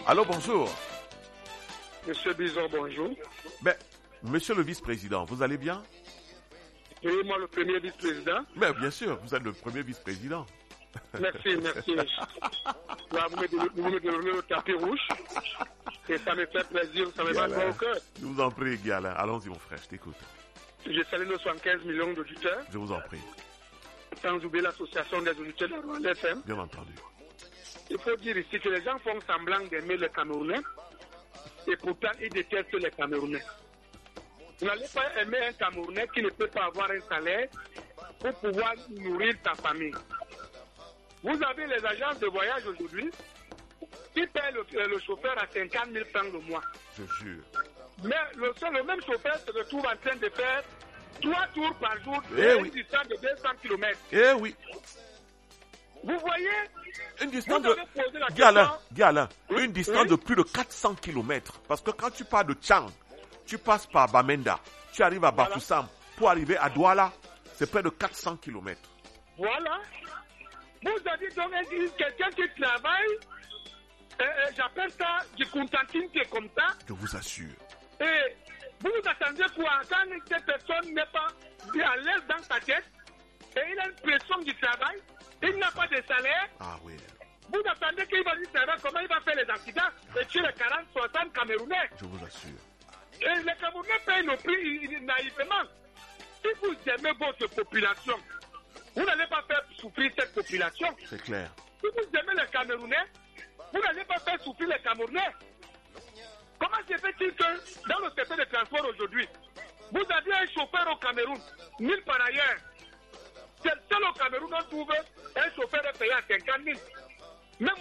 Allô, bonjour. Monsieur Bison, bonjour. Ben, monsieur le vice-président, vous allez bien? Oui, moi le premier vice-président. Mais bien sûr, vous êtes le premier vice-président. Merci. Là, vous me donnez le tapis rouge. Et ça me fait plaisir, ça me va droit au cœur. Je vous en prie, Guy Alain. Allons-y, mon frère, je t'écoute. Je salue nos 75 millions d'auditeurs. Je vous en prie. Sans oublier l'association des auditeurs de la Rwanda FM. Bien entendu. Il faut dire ici que les gens font semblant d'aimer les Camerounais. Et pourtant, ils détestent les Camerounais. Vous n'allez pas aimer un Camerounais qui ne peut pas avoir un salaire pour pouvoir nourrir ta famille. Vous avez les agences de voyage aujourd'hui qui paient le chauffeur à 50 000 francs le mois. Je jure. Mais le même chauffeur se retrouve en train de faire 3 tours par jour Eh une oui. distance de 200 km. Eh oui. Vous voyez, Une distance vous de... avez posé la Guy Alain, question. Guy Alain, Oui, une distance oui. de plus de 400 km. Parce que quand tu pars de Tchang, tu passes par Bamenda, tu arrives à Voilà. Bafoussam, pour arriver à Douala, c'est près de 400 km. Voilà. Vous avez donc quelqu'un qui travaille, j'appelle ça du contentine qui est comme ça. Je vous assure. Et vous attendez quoi quand cette personne n'est pas bien à l'aise dans sa tête et il a une pression du travail, il n'a pas de salaire. Ah oui. Vous attendez qu'il va lui savoir comment il va faire les accidents et tuer les 40, 60 Camerounais. Je vous assure. Et les Camerounais payent le prix naïvement. Si vous aimez votre population, vous n'allez pas faire souffrir cette population. C'est clair. Si vous aimez les Camerounais, vous n'allez pas faire souffrir les Camerounais. Comment se fait-il que dans le secteur de transport aujourd'hui, vous avez un chauffeur au Cameroun, nulle par ailleurs. C'est seul au Cameroun on trouve un chauffeur payé à 50 000. Même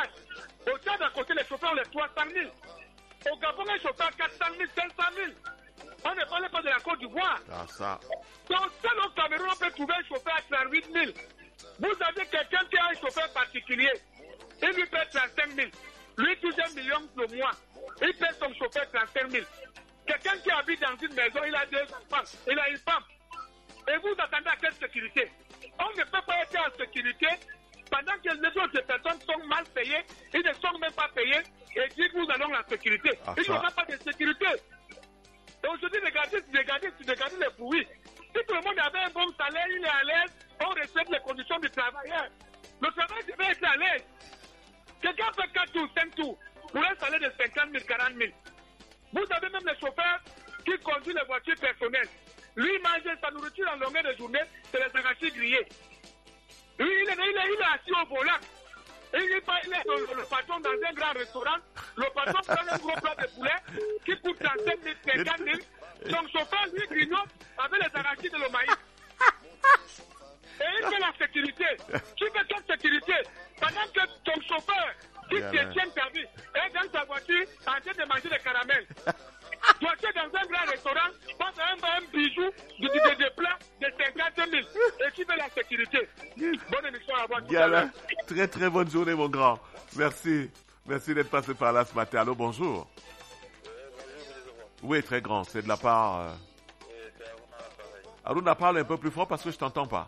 au Tchad à côté, les chauffeurs ont les 300 000. Au Gabon, un chauffeur 400 000, 500 000. On ne parle pas de la Côte d'Ivoire. Ah ça. Donc, seul au Cameroun, on peut trouver un chauffeur à 38 000. Vous avez quelqu'un qui a un chauffeur particulier. Il lui paie 35 000. Lui touche 1 million le mois. Il paie son chauffeur 35 000. Quelqu'un qui habite dans une maison, il a 2 enfants, il a une femme. Et vous attendez à quelle sécurité? On ne peut pas être en sécurité pendant que les autres personnes sont mal payées, ils ne sont même pas payés et disent que nous allons en sécurité. Ah, Il n'y ça. aura pas de sécurité. Et aujourd'hui, regardez les bruits. Si tout le monde avait un bon salaire, il est à l'aise, on respecte les conditions du travailleur. Le travail devait être à l'aise. Quelqu'un fait 4 tours, 5 tours pour un salaire de 50 000, 40 000. Vous avez même les chauffeurs qui conduisent les voitures personnelles. Lui, il mange sa nourriture en longueur de journée, c'est les arachides grillés. Lui, il est assis au volant. Il est le patron dans un grand restaurant. Le patron prend un gros plat de poulet qui coûte 35 000, 50 000. Son chauffeur, lui, grignote avec les arachides et le maïs. Et il fait la sécurité. Tu fais ton sécurité. Pendant que ton chauffeur, qui détient ta vie, est dans sa voiture en train de manger des caramels. Toi, tu es dans un grand restaurant, passe un bijou de plats de 50 000 et tu fais la sécurité. Bonne émission à vous. Guy Alain, très très bonne journée, mon grand. Merci. Merci d'être passé par là ce matin. Allô, bonjour. Oui, très grand. C'est de la part... Aruna, parle un peu plus fort parce que je t'entends pas.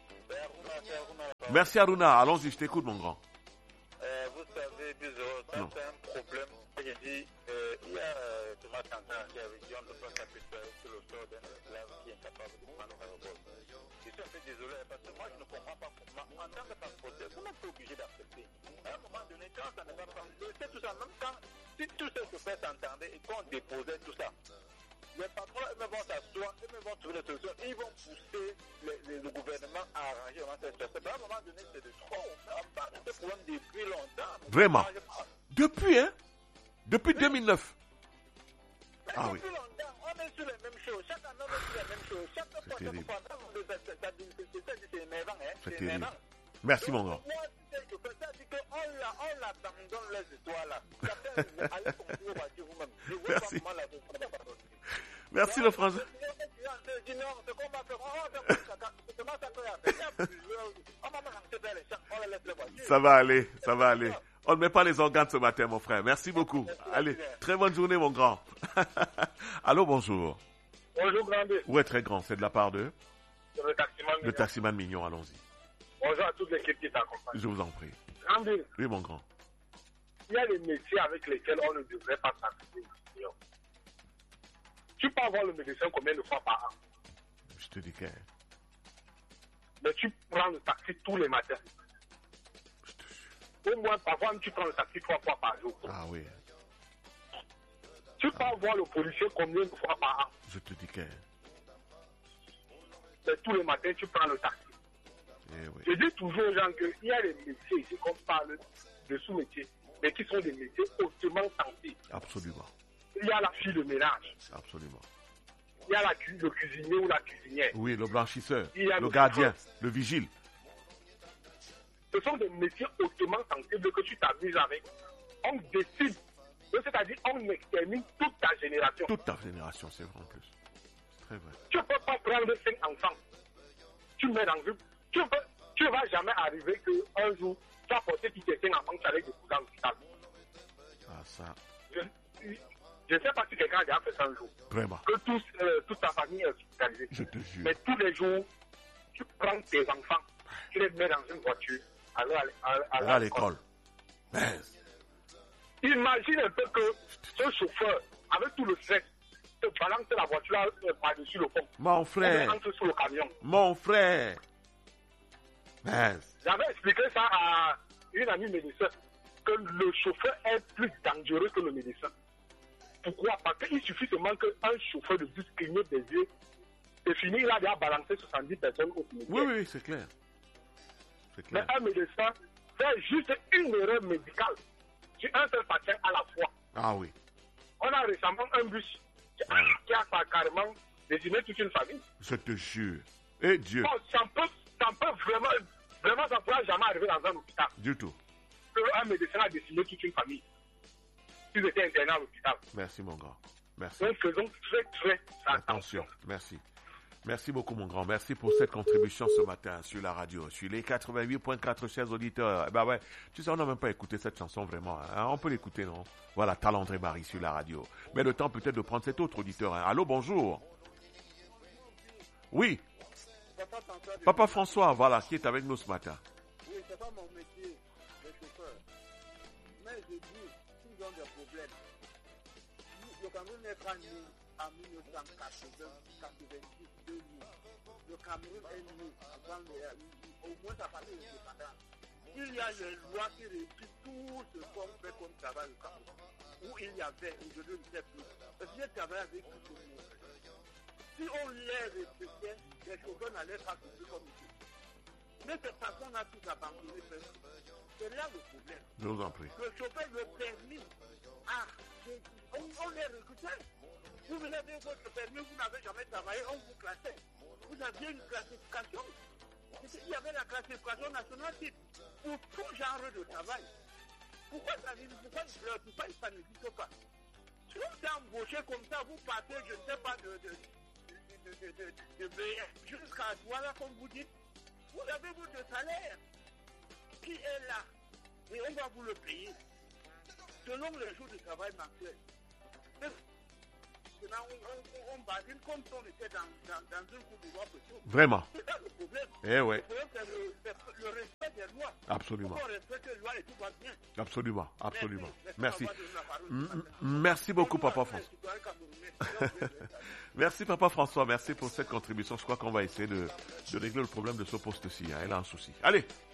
Merci Aruna. Allons-y, je t'écoute, mon grand. Vous savez, c'est un problème. J'ai dit, il y a Thomas Sankara qui avait dit on ne peut pas s'appuyer sur le sort d'un esclave qui est incapable de prendre un robot. Je suis un peu désolé parce que moi je ne comprends pas comment, en tant que transporteur, vous n'êtes pas obligé d'accepter. À un moment donné, quand ça ne va pas, c'est tout ça, même quand, si tout ce que fait s'entendait et qu'on déposait tout ça, les patrons, eux vont s'asseoir, eux vont trouver des solutions, ils vont pousser le gouvernement à arranger cette situation. À un moment donné, c'est de trop. On parle de ce problème depuis longtemps. Vraiment. Depuis, hein? Depuis 2009. Ah oui. Depuis longtemps, on est sur les mêmes choses. Chaque année, on est sur les mêmes choses. Chaque fois que terrible. vous parlez, c'est énervant. C'est terrible. Merci, mon grand. Moi, je fais ça, c'est qu'on l'abandonne les histoires là. Allez construire voiture vous-même. Je vois pas Merci. comment la chose va. Merci, le français. Je dis non, ce qu'on va faire, on va faire ça. C'est comment ça peut faire. On va rentrer vers les champs, on les laisse les voitures. Ça va aller, ça va aller. On ne met pas les organes ce matin, mon frère. Merci beaucoup. Allez, très bonne journée, mon grand. Allô, bonjour. Bonjour, Grandi. Ouais, très grand. C'est de la part de C'est le taximan. le taximan mignon. Allons-y. Bonjour à toute l'équipe qui t'accompagne. Je vous en prie. Grandi, Oui, mon grand. il y a des métiers avec lesquels on ne devrait pas s'appliquer. Tu peux avoir le médecin combien de fois par an? Je te dis que... Mais tu prends le taxi tous les matins. Je te jure. Au moins, parfois, tu prends le taxi 3 fois par jour. Ah oui. Tu peux voir le policier combien de fois par an? Je te dis que... Mais tous les matins, tu prends le taxi. Eh oui. Je dis toujours aux gens qu'il y a des métiers ici qu'on parle de sous-métiers, mais qui sont des métiers hautement sensibles. Absolument. Il y a la fille de ménage. Absolument. Il y a le cuisinier ou la cuisinière. Oui, le blanchisseur, Il y a le le gardien, chauffeur. le vigile. Ce sont des métiers hautement sensibles que tu t'amuses avec. On décide, c'est-à-dire on extermine toute ta génération. Toute ta génération, c'est vrai en plus. Très vrai. Tu ne peux pas prendre 5 enfants. Tu mets dans une... Tu ne vas jamais arriver qu'un jour, tu as porté tes 5 enfants, tu allais déposer à l'hôpital. Ah ça, Je ne sais pas si quelqu'un a déjà fait ça un jour. vraiment. Que toute ta famille est hospitalisée. Je te jure. Mais tous les jours, tu prends tes enfants, tu les mets dans une voiture, aller À l'école. Mais, Imagine un peu que ce chauffeur, avec tout le stress, te balance la voiture par-dessus le pont. mon On frère, entre sur le camion. mon frère. Mais, J'avais expliqué ça à une amie médecin, que le chauffeur est plus dangereux que le médecin. Pourquoi? Parce qu'il suffit seulement qu'un chauffeur de bus clignote des yeux, c'est fini, il a déjà balancé 70 personnes au cimetière. oui, oui, c'est clair. C'est Mais clair. un médecin fait juste une erreur médicale sur un seul patient à la fois. Ah oui. On a récemment un bus qui a carrément désigné toute une famille. Je te jure. Et Dieu, Bon, ça peut vraiment, ça ne pourra jamais arriver dans un hôpital. du tout. Un médecin a désigné toute une famille. Ils étaient internés à l'hôpital. Merci, mon grand. Merci. Donc faisons très, très Attention. Merci. Merci beaucoup, mon grand. Merci pour cette contribution ce matin sur la radio, sur les 88.4, chers auditeurs. Eh ben ouais, tu sais, on n'a même pas écouté cette chanson vraiment. Hein. On peut l'écouter, non? Voilà, Talendré Marie sur la radio. Mais le temps peut-être de prendre cet autre auditeur. Hein. Allô, bonjour. Oui, Papa François, voilà, qui est avec nous ce matin. Oui, c'est pas mon métier, le chauffeur. Mais je dis, s'ils ont des problèmes, le Cameroun n'est pas né en 1986, 2000. Le Cameroun est né avant au moins à partir de l'indépendance. Il y a les lois qui régissent tout ce qu'on fait comme travail au Cameroun. Où il y avait, aujourd'hui, je ne sais plus. Parce que j'ai travaillé avec tout le monde. Si on les respectait, les chauffeurs n'allaient pas souffrir comme ici. Mais cette personne a tout abandonné. C'est là le problème. Je vous en prie. Le chauffeur le permis. Ah, on les recrutait. Vous venez avec votre permis, vous n'avez jamais travaillé, on vous classait. Vous aviez une classification. Il y avait la classification nationale type pour tout genre de travail. Pourquoi ça n'existe pas? Si vous êtes embauché comme ça, vous partez, je ne sais pas, jusqu'à voilà, comme vous dites, vous avez votre salaire qui est là et on va vous le payer selon les jours de travail mensuels. Maintenant, on badine comme si on était dans une cour de loi. Vraiment. C'est ça le problème. Eh ouais. Le problème, c'est le respect des lois. Absolument. On respecte les lois et tout va bien. Absolument. Absolument. Merci. Merci beaucoup, Papa François. Merci, Papa François. Merci pour cette contribution. Je crois qu'on va essayer de régler le problème de ce poste-ci. Hein. Elle a un souci. Allez.